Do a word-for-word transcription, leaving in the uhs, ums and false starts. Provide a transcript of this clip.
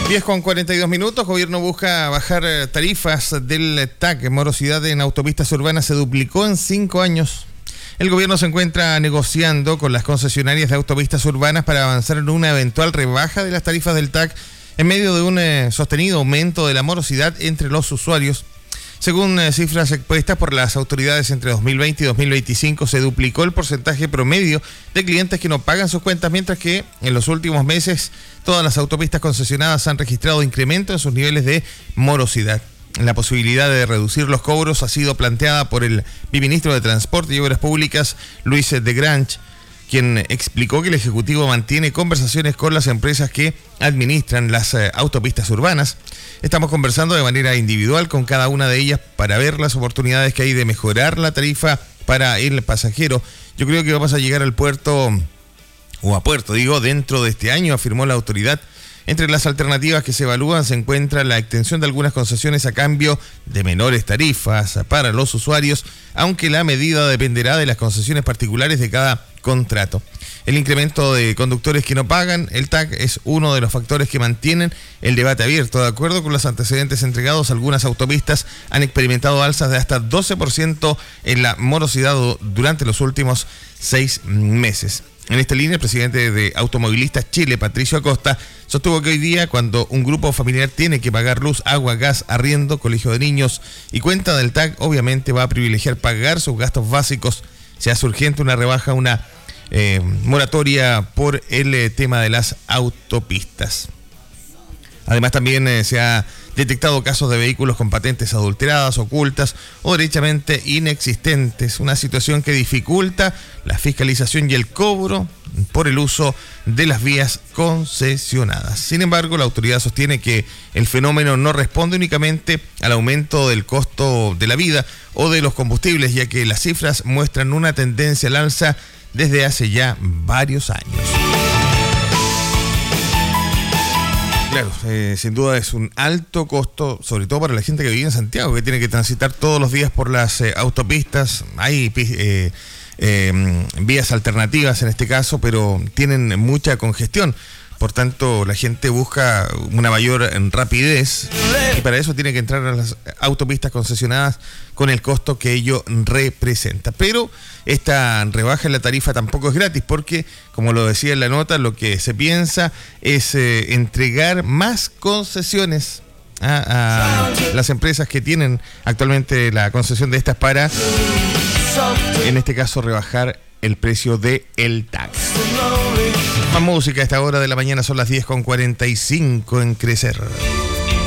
diez con cuarenta y dos minutos, gobierno busca bajar tarifas del T A C. Morosidad en autopistas urbanas se duplicó en cinco años. El gobierno se encuentra negociando con las concesionarias de autopistas urbanas para avanzar en una eventual rebaja de las tarifas del T A C en medio de un eh, sostenido aumento de la morosidad entre los usuarios. Según eh, cifras expuestas por las autoridades, entre dos mil veinte y dos mil veinticinco se duplicó el porcentaje promedio de clientes que no pagan sus cuentas, mientras que en los últimos meses todas las autopistas concesionadas han registrado incremento en sus niveles de morosidad. La posibilidad de reducir los cobros ha sido planteada por el viceministro de Transporte y Obras Públicas, Luis de Granch, quien explicó que el Ejecutivo mantiene conversaciones con las empresas que administran las eh, autopistas urbanas. Estamos conversando de manera individual con cada una de ellas para ver las oportunidades que hay de mejorar la tarifa para el pasajero. Yo creo que vamos a llegar al puerto, o a puerto, digo, dentro de este año, afirmó la autoridad. Entre las alternativas que se evalúan se encuentra la extensión de algunas concesiones a cambio de menores tarifas para los usuarios, aunque la medida dependerá de las concesiones particulares de cada contrato. El incremento de conductores que no pagan el T A C es uno de los factores que mantienen el debate abierto. De acuerdo con los antecedentes entregados, algunas autopistas han experimentado alzas de hasta doce por ciento en la morosidad durante los últimos seis meses. En esta línea, el presidente de Automovilistas Chile, Patricio Acosta, sostuvo que hoy día, cuando un grupo familiar tiene que pagar luz, agua, gas, arriendo, colegio de niños y cuenta del T A C, obviamente va a privilegiar pagar sus gastos básicos. Se hace urgente una rebaja, una eh, moratoria por el eh, tema de las autopistas. Además, también eh, se ha detectado casos de vehículos con patentes adulteradas, ocultas o derechamente inexistentes, una situación que dificulta la fiscalización y el cobro por el uso de las vías concesionadas. Sin embargo, la autoridad sostiene que el fenómeno no responde únicamente al aumento del costo de la vida o de los combustibles, ya que las cifras muestran una tendencia al alza desde hace ya varios años. Claro, eh, sin duda es un alto costo, sobre todo para la gente que vive en Santiago, que tiene que transitar todos los días por las eh, autopistas. Hay eh, eh, vías alternativas en este caso, pero tienen mucha congestión. Por tanto, la gente busca una mayor rapidez y para eso tiene que entrar a las autopistas concesionadas con el costo que ello representa. Pero esta rebaja en la tarifa tampoco es gratis porque, como lo decía en la nota, lo que se piensa es eh, entregar más concesiones a, a las empresas que tienen actualmente la concesión de estas para, en este caso, rebajar el precio de el T A C. Más música a esta hora de la mañana, son las diez con cuarenta y cinco en Crecer.